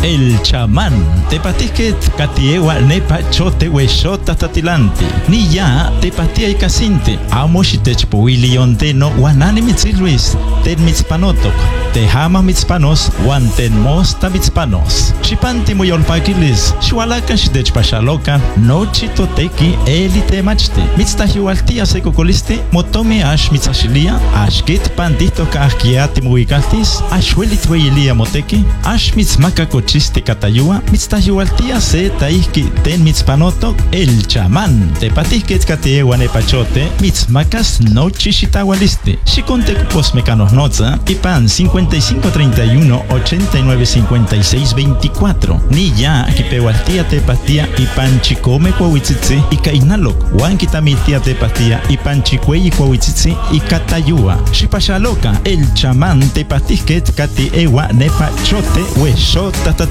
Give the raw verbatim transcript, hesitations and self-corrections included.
el chamán. Tepatisket katiewa nepa chote hueshota tatilanti. Ni ya tepatia y casinte. Amo shitechpuili yonteno wanani mitzilluis. Ten mitzpanotok. Tehama mitzpanos wan ten mosta mitzpanos. Shipanti muyolpakilis. Shualakan shitechpashalokan. No chitoteki elite machti. Mitztahiwaltia sekokolisti. Motomi ash mitzashilia. Ashkit pandito kahkiati muikaltis. Ashwelit weilia moteki. Ash mitzmaka cochiste katayua. Mitztahiwaltia se taihki ten mitzpanotok. El chamán. Tepatisket katiewa nepachote. Mitzmakas no chishitawalisti. Shikontek posmecanos notza. Ipan cincuenta y cinco treinta y uno ochenta y nueve cincuenta y seis veinticuatro. Ni ya kipewaltia tepatia ipan chikome kwawitzitzi. Ika inalok. Wan kitamitia tepatia ipan chikweyi kwawitzitzi. Ika tayua. Shipashaloka. El chamán tepatisket kati ewa nepa chote hueshota